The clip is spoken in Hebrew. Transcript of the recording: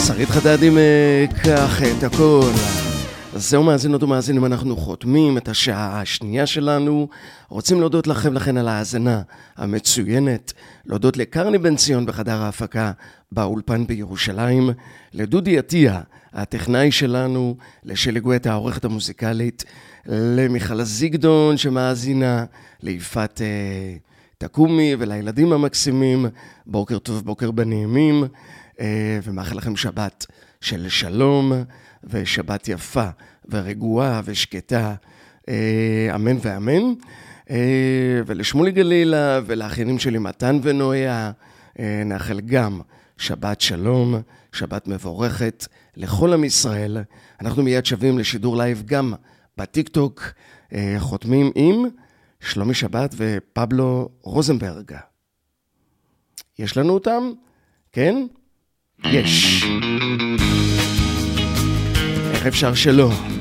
שרית חדד עם קח את הכל. זהו מאזינות ומאזינים, אנחנו חותמים את השעה השנייה שלנו. רוצים להודות לכן על ההאזנה המצוינת, להודות לקרני בן ציון בחדר ההפקה באולפן בירושלים, לדודי עטיה הטכנאי שלנו, לשלי גואטה העורכת המוזיקלית, למיכל זיגדון שמאזינה, ליפת תקומי ולילדים המקסימים. בוקר טוב, בוקר בנעימים, ומאחל לכם שבת של שלום ושבת יפה ורגועה ושקטה, אמן ואמן. ולשמולי גלילה ולאחיינים שלי מתן ונויה נאחל גם שבת שלום, שבת מבורכת לכל עם ישראל. אנחנו מיד שווים לשידור לייב גם בטיק טוק, חותמים עם שלומי שבת ופבלו רוזנברג. יש לנו אותם? כן? יש. איך אפשר שלא?